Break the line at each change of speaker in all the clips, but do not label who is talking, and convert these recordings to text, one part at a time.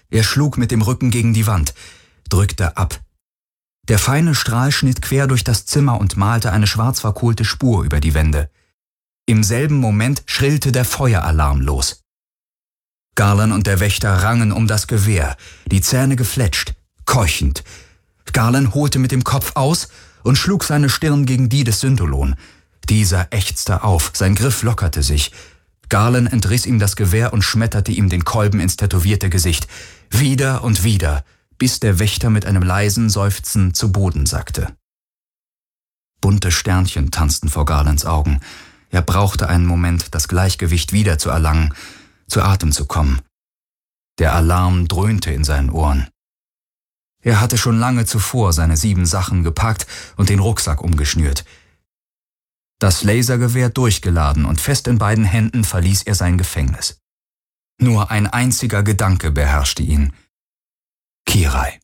Er schlug mit dem Rücken gegen die Wand, drückte ab. Der feine Strahl schnitt quer durch das Zimmer und malte eine schwarz verkohlte Spur über die Wände. Im selben Moment schrillte der Feueralarm los. Garland und der Wächter rangen um das Gewehr, die Zähne gefletscht, keuchend. Garland holte mit dem Kopf aus und schlug seine Stirn gegen die des Syntholon. Dieser ächzte auf, sein Griff lockerte sich. Garland entriss ihm das Gewehr und schmetterte ihm den Kolben ins tätowierte Gesicht. Wieder und wieder, bis der Wächter mit einem leisen Seufzen zu Boden sackte. Bunte Sternchen tanzten vor Garlands Augen. Er brauchte einen Moment, das Gleichgewicht wieder zu erlangen, zu Atem zu kommen. Der Alarm dröhnte in seinen Ohren. Er hatte schon lange zuvor seine 7 Sachen gepackt und den Rucksack umgeschnürt. Das Lasergewehr durchgeladen und fest in beiden Händen verließ er sein Gefängnis. Nur ein einziger Gedanke beherrschte ihn. Kirai.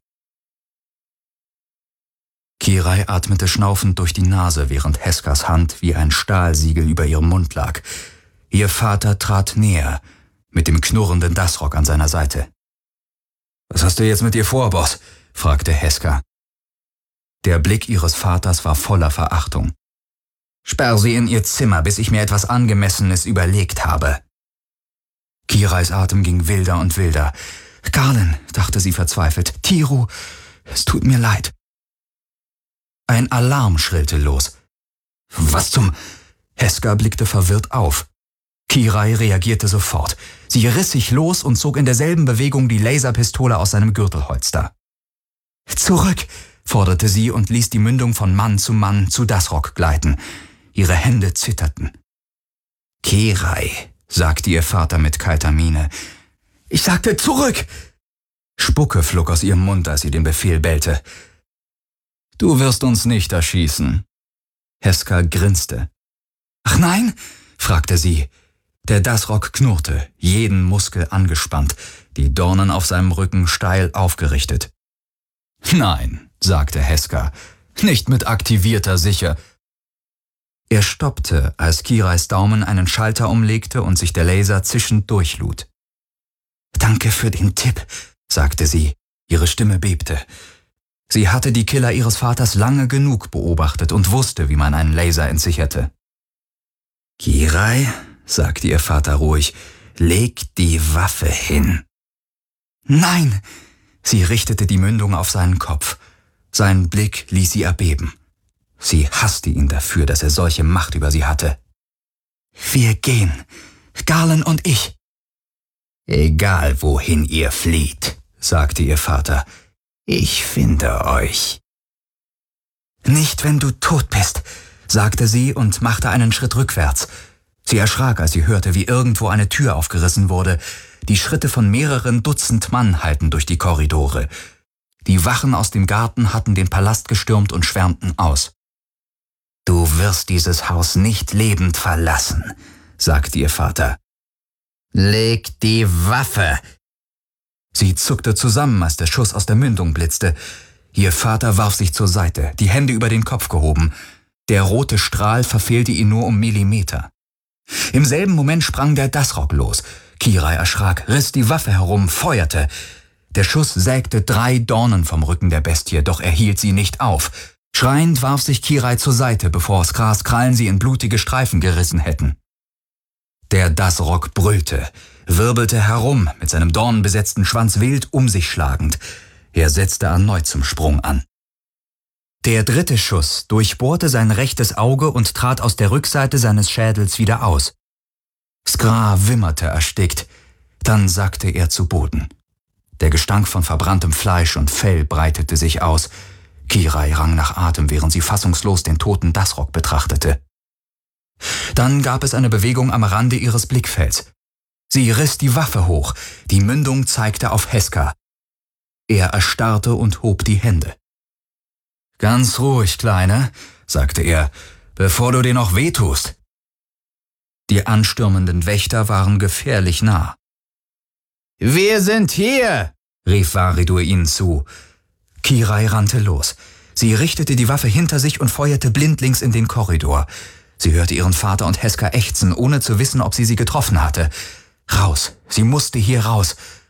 Kirai atmete schnaufend durch die Nase, während Heskas Hand wie ein Stahlsiegel über ihrem Mund lag. Ihr Vater trat näher, mit dem knurrenden Dasrock an seiner Seite. »Was hast du jetzt mit ihr vor, Boss?« fragte Heska. Der Blick ihres Vaters war voller Verachtung. »Sperr sie in ihr Zimmer, bis ich mir etwas Angemessenes überlegt habe.« Kirais Atem ging wilder und wilder. »Garland«, dachte sie verzweifelt, »Tiru, es tut mir leid.« Ein Alarm schrillte los. »Was zum...« Heska blickte verwirrt auf. Kirai reagierte sofort. Sie riss sich los und zog in derselben Bewegung die Laserpistole aus seinem Gürtelholster. »Zurück«, forderte sie und ließ die Mündung von Mann zu Dasrock gleiten. Ihre Hände zitterten. »Kirai«, sagte ihr Vater mit kalter Miene. »Ich sagte zurück!« Spucke flog aus ihrem Mund, als sie den Befehl bellte. »Du wirst uns nicht erschießen.« Heska grinste. »Ach nein?« fragte sie. Der Dasrock knurrte, jeden Muskel angespannt, die Dornen auf seinem Rücken steil aufgerichtet. »Nein«, sagte Heska, »nicht mit aktivierter Sicher.« Er stoppte, als Kirais Daumen einen Schalter umlegte und sich der Laser zischend durchlud. »Danke für den Tipp«, sagte sie. Ihre Stimme bebte. Sie hatte die Killer ihres Vaters lange genug beobachtet und wusste, wie man einen Laser entsicherte. »Kirai«, sagte ihr Vater ruhig, »leg die Waffe hin.« »Nein!« Sie richtete die Mündung auf seinen Kopf. Sein Blick ließ sie erbeben. Sie hasste ihn dafür, dass er solche Macht über sie hatte. »Wir gehen, Garland und ich.« »Egal, wohin ihr flieht«, sagte ihr Vater, »ich finde euch.« »Nicht, wenn du tot bist«, sagte sie und machte einen Schritt rückwärts. Sie erschrak, als sie hörte, wie irgendwo eine Tür aufgerissen wurde. Die Schritte von mehreren Dutzend Mann hallten durch die Korridore. Die Wachen aus dem Garten hatten den Palast gestürmt und schwärmten aus. »Du wirst dieses Haus nicht lebend verlassen«, sagte ihr Vater. »Leg die Waffe!« Sie zuckte zusammen, als der Schuss aus der Mündung blitzte. Ihr Vater warf sich zur Seite, die Hände über den Kopf gehoben. Der rote Strahl verfehlte ihn nur um Millimeter. Im selben Moment sprang der Dasrock los. Kirai erschrak, riss die Waffe herum, feuerte. Der Schuss sägte 3 Dornen vom Rücken der Bestie, doch er hielt sie nicht auf. Schreiend warf sich Kirai zur Seite, bevor aus Gras Krallen sie in blutige Streifen gerissen hätten. Der Dasrock brüllte, wirbelte herum, mit seinem dornenbesetzten Schwanz wild um sich schlagend. Er setzte erneut zum Sprung an. Der 3. Schuss durchbohrte sein rechtes Auge und trat aus der Rückseite seines Schädels wieder aus. Skra wimmerte erstickt, dann sackte er zu Boden. Der Gestank von verbranntem Fleisch und Fell breitete sich aus. Kirai rang nach Atem, während sie fassungslos den toten Dasrock betrachtete. Dann gab es eine Bewegung am Rande ihres Blickfelds. Sie riss die Waffe hoch, die Mündung zeigte auf Heska. Er erstarrte und hob die Hände. »Ganz ruhig, Kleine«, sagte er, »bevor du dir noch wehtust.« Die anstürmenden Wächter waren gefährlich nah. »Wir sind hier«, rief Varidur ihnen zu. Kirai rannte los. Sie richtete die Waffe hinter sich und feuerte blindlings in den Korridor. Sie hörte ihren Vater und Heska ächzen, ohne zu wissen, ob sie getroffen hatte. Raus, sie musste hier raus.